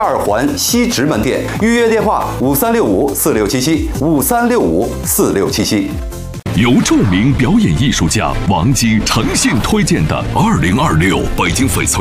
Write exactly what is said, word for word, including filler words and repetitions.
二环西直门店，预约电话五三六五四六七七五三六五四六七七。 由著名表演艺术家王晶诚信推荐的二零二六北京翡翠